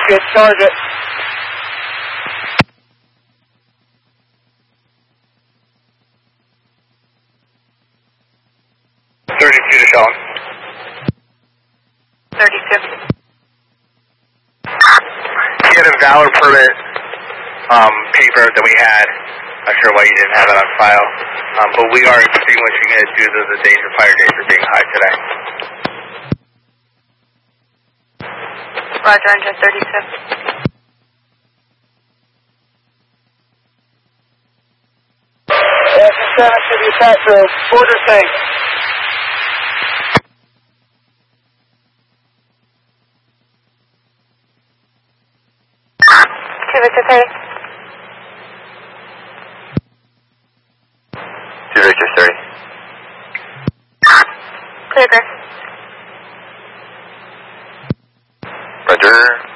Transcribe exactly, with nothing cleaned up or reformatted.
Get target. thirty-two to Sean. thirty-two. He had a valid permit um, paper that we had. Not sure why you didn't have it on file. Um, but we are extinguishing it due to the danger, fire danger being high today. Roger, engine thirty-two. Engine seven to the attack road. Border tank. Two Victor thirty. Two Victor thirty. Clear, Griff. Roger.